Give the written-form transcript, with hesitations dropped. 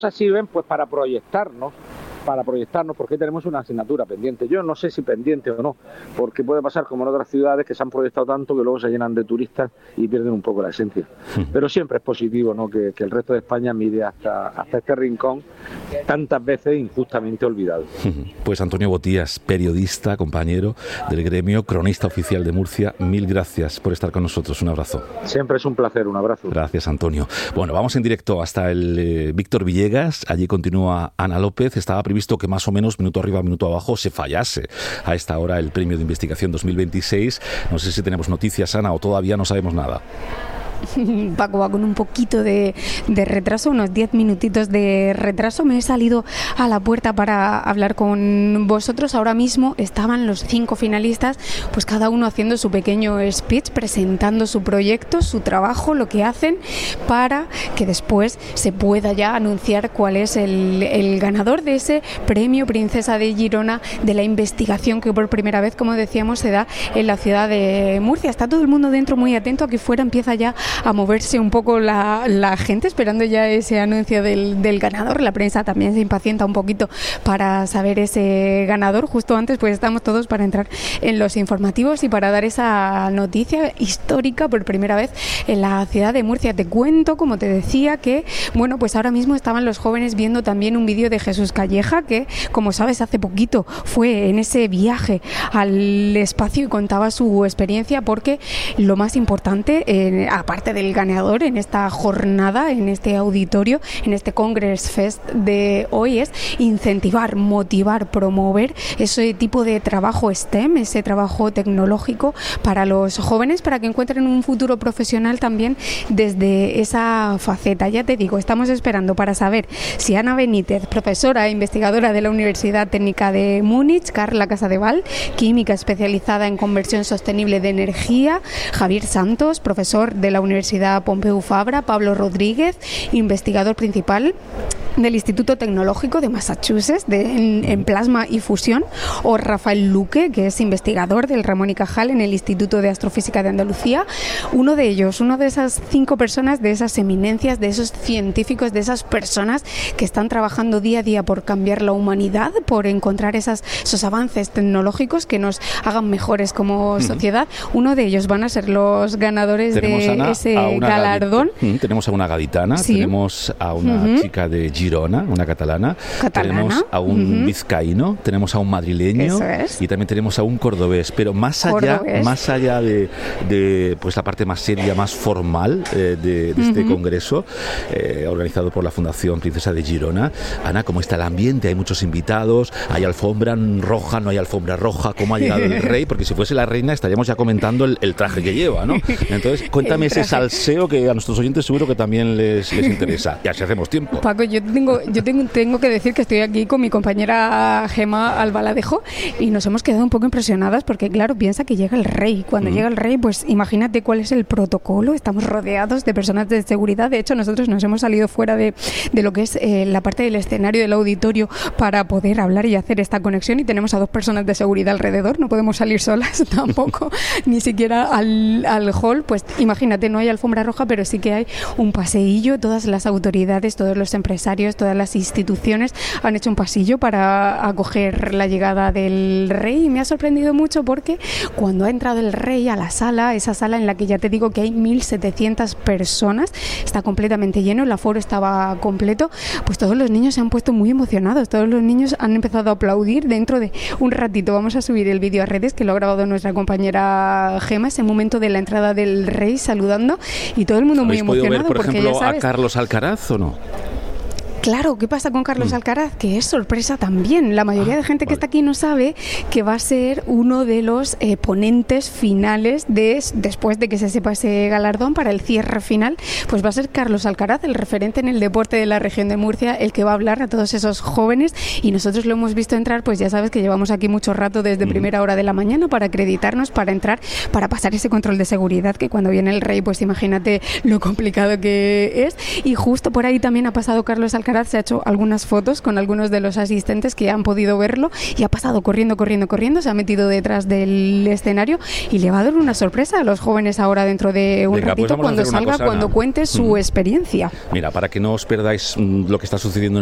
sirven pues para proyectarnos, porque tenemos una asignatura pendiente. Yo no sé si pendiente o no, porque puede pasar como en otras ciudades que se han proyectado tanto que luego se llenan de turistas y pierden un poco la esencia. Pero siempre es positivo, ¿no?, que el resto de España mire hasta este rincón tantas veces injustamente olvidado. Pues Antonio Botías, periodista, compañero del gremio, cronista oficial de Murcia, mil gracias por estar con nosotros. Un abrazo. Siempre es un placer, un abrazo. Gracias, Antonio. Bueno, vamos en directo hasta el Víctor Villegas. Allí continúa Ana López. Estaba previsto que más o menos minuto arriba, minuto abajo se fallase a esta hora el Premio de Investigación 2026. No sé si tenemos noticias, Ana, o todavía no sabemos nada. Paco va con un poquito de retraso, unos 10 minutitos de retraso. Me he salido a la puerta para hablar con vosotros. Ahora mismo estaban los 5 finalistas, pues cada uno haciendo su pequeño speech, presentando su proyecto, su trabajo, lo que hacen, para que después se pueda ya anunciar cuál es el ganador de ese premio Princesa de Girona de la investigación que por primera vez, como decíamos, se da en la ciudad de Murcia. Está todo el mundo dentro muy atento. Aquí fuera empieza ya a moverse un poco la gente, esperando ya ese anuncio del ganador. La prensa también se impacienta un poquito para saber ese ganador. Justo antes pues estamos todos para entrar en los informativos y para dar esa noticia histórica por primera vez en la ciudad de Murcia. Te cuento, como te decía, que bueno, pues ahora mismo estaban los jóvenes viendo también un vídeo de Jesús Calleja, que como sabes hace poquito fue en ese viaje al espacio y contaba su experiencia, porque lo más importante, aparte del ganador en esta jornada, en este auditorio, en este Congress Fest de hoy, es incentivar, motivar, promover ese tipo de trabajo STEM, ese trabajo tecnológico para los jóvenes, para que encuentren un futuro profesional también desde esa faceta. Ya te digo, estamos esperando para saber si Ana Benítez, profesora e investigadora de la Universidad Técnica de Múnich, Carla Casadeval, química especializada en conversión sostenible de energía, Javier Santos, profesor de la Universidad Pompeu Fabra, Pablo Rodríguez, investigador principal del Instituto Tecnológico de Massachusetts en plasma y fusión, o Rafael Luque, que es investigador del Ramón y Cajal en el Instituto de Astrofísica de Andalucía. Uno de ellos, una de esas 5 personas, de esas eminencias, de esos científicos, de esas personas que están trabajando día a día por cambiar la humanidad, por encontrar esos avances tecnológicos que nos hagan mejores como sociedad. Uno de ellos van a ser los ganadores de ese galardón. Tenemos a una gaditana, sí. Tenemos a una chica de Girona, una catalana. Tenemos a un vizcaíno, tenemos a un madrileño y también tenemos a un cordobés. Pero más allá de pues la parte más seria, más formal de este congreso organizado por la Fundación Princesa de Girona, Ana, ¿cómo está el ambiente? Hay muchos invitados, hay alfombra roja, no hay alfombra roja, ¿cómo ha llegado el rey? Porque si fuese la reina estaríamos ya comentando el traje que lleva, ¿no? Entonces, cuéntame ese salseo que a nuestros oyentes seguro que también les interesa. Ya si hacemos tiempo. Paco, yo tengo que decir que estoy aquí con mi compañera Gema Albaladejo y nos hemos quedado un poco impresionadas porque, claro, piensa que llega el rey. Cuando llega el rey, pues imagínate cuál es el protocolo. Estamos rodeados de personas de seguridad. De hecho, nosotros nos hemos salido fuera de lo que es la parte del escenario del auditorio para poder hablar y hacer esta conexión, y tenemos a 2 personas de seguridad alrededor. No podemos salir solas tampoco, ni siquiera al hall. Pues imagínate, no hay alfombra roja, pero sí que hay un paseillo. Todas las autoridades, todos los empresarios, todas las instituciones han hecho un pasillo para acoger la llegada del rey, y me ha sorprendido mucho porque cuando ha entrado el rey a la sala, esa sala en la que ya te digo que hay 1.700 personas, está completamente lleno, el aforo estaba completo, pues todos los niños se han puesto muy emocionados, todos los niños han empezado a aplaudir. Dentro de un ratito vamos a subir el vídeo a redes, que lo ha grabado nuestra compañera Gema, ese momento de la entrada del rey saludando, y todo el mundo muy emocionado. ¿Habéis podido ver, por ejemplo, a Carlos Alcaraz o no? Claro, ¿qué pasa con Carlos Alcaraz? Que es sorpresa también. La mayoría de gente que está aquí no sabe que va a ser uno de los ponentes finales después de que se sepa ese galardón, para el cierre final. Pues va a ser Carlos Alcaraz, el referente en el deporte de la región de Murcia, el que va a hablar a todos esos jóvenes, y nosotros lo hemos visto entrar. Pues ya sabes que llevamos aquí mucho rato desde primera hora de la mañana para acreditarnos, para entrar, para pasar ese control de seguridad, que cuando viene el rey, pues imagínate lo complicado que es. Y justo por ahí también ha pasado Carlos Alcaraz Alcaraz se ha hecho algunas fotos con algunos de los asistentes que han podido verlo y ha pasado corriendo, se ha metido detrás del escenario y le va a dar una sorpresa a los jóvenes ahora dentro de un ratito, pues cuando salga, cuando cuente su experiencia. Mira, para que no os perdáis lo que está sucediendo